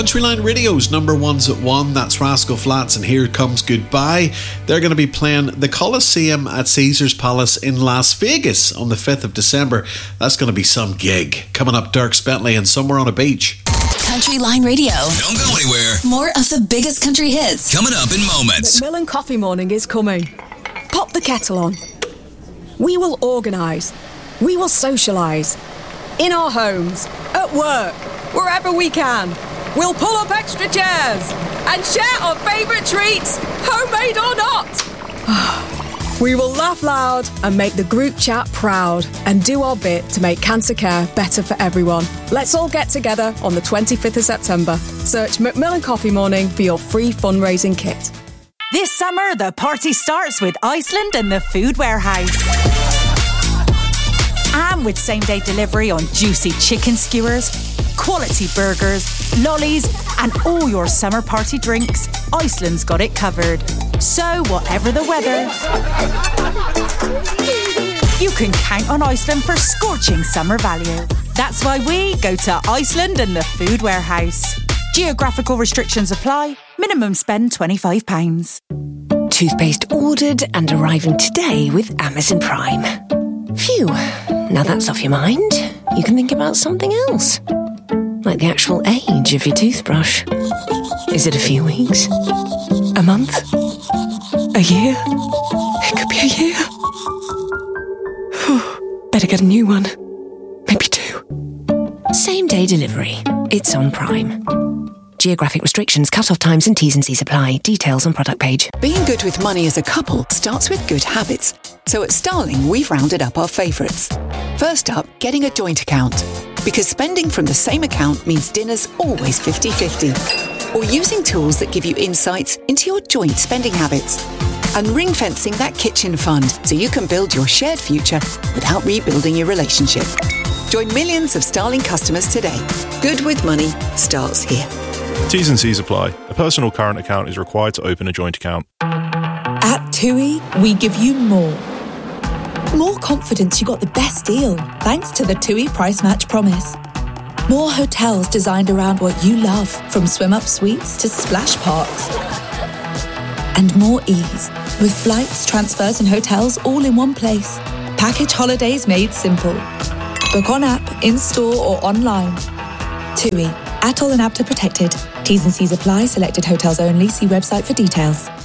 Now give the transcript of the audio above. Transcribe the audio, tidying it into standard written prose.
Countryline Radio's number ones at 1, that's Rascal Flatts and Here Comes Goodbye. They're going to be playing the Coliseum at Caesars Palace in Las Vegas on the 5th of December. That's going to be some gig. Coming up, Dierks Bentley and Somewhere on a Beach. Countryline Radio. Don't go anywhere. More of the biggest country hits. Coming up in moments. Macmillan Coffee Morning is coming. Pop the kettle on. We will organise. We will socialise. In our homes, at work, wherever we can. We'll pull up extra chairs and share our favourite treats, homemade or not. We will laugh loud and make the group chat proud and do our bit to make cancer care better for everyone. Let's all get together on the 25th of September. Search Macmillan Coffee Morning for your free fundraising kit. This summer, the party starts with Iceland and the Food Warehouse. And with same-day delivery on juicy chicken skewers, quality burgers, lollies, and all your summer party drinks, Iceland's got it covered. So, whatever the weather, you can count on Iceland for scorching summer value. That's why we go to Iceland and the Food Warehouse. Geographical restrictions apply. Minimum spend £25. Toothpaste ordered and arriving today with Amazon Prime. Phew, now that's off your mind. You can think about something else. Like the actual age of your toothbrush. Is it a few weeks? A month? A year? It could be a year. Better get a new one. Maybe 2. Same day delivery. It's on Prime. Geographic restrictions, cut-off times and T's and C's apply. Details on product page. Being good with money as a couple starts with good habits. So at Starling, we've rounded up our favourites. First up, getting a joint account. Because spending from the same account means dinner's always 50-50. Or using tools that give you insights into your joint spending habits. And ring-fencing that kitchen fund so you can build your shared future without rebuilding your relationship. Join millions of Starling customers today. Good with money starts here. T's and C's apply. A personal current account is required to open a joint account. At TUI, we give you more. More confidence you got the best deal, thanks to the TUI Price Match Promise. More hotels designed around what you love, from swim-up suites to splash parks. And more ease, with flights, transfers and hotels all in one place. Package holidays made simple. Book on app, in-store or online. TUI. ATOL and APTA protected. T's and C's apply. Selected hotels only. See website for details.